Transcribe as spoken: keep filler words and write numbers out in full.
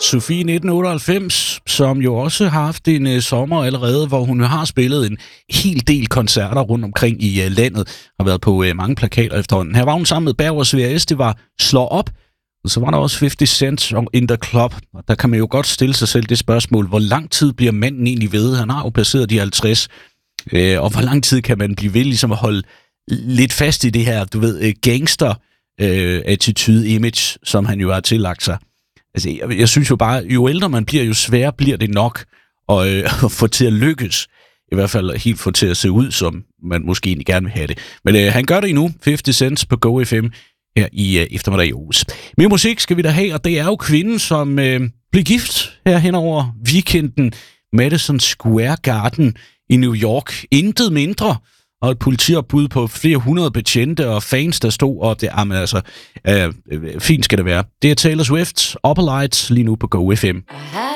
Sofie nitten otteoghalvfems, som jo også har haft en uh, sommer allerede, hvor hun har spillet en hel del koncerter rundt omkring i uh, landet, har været på uh, mange plakater efterhånden. Her var hun sammen med Bergers V R S, det var Slå Op, og så var der også halvtreds Cent in the Club, og der kan man jo godt stille sig selv det spørgsmål, hvor lang tid bliver manden egentlig ved? Han har jo passeret de halvtreds, uh, og hvor lang tid kan man blive ved ligesom at holde lidt fast i det her, du ved, uh, gangster uh, attitude image, som han jo har tillagt sig. Altså, jeg, jeg synes jo bare, jo ældre man bliver, jo sværere bliver det nok at, øh, at få til at lykkes. I hvert fald helt få til at se ud, som man måske egentlig gerne vil have det. Men øh, han gør det endnu. halvtreds Cent på Go F M her i øh, eftermiddag i Aarhus. Mere musik skal vi da have, og det er jo kvinden, som øh, blev gift her hen over weekenden. Madison Square Garden i New York. Intet mindre. Og et politiopbud på flere hundrede betjente og fans, der stod op. Det, jamen, altså, øh, fint skal det være. Det er Taylor Swift, Upper Lights, lige nu på Go F M. Aha.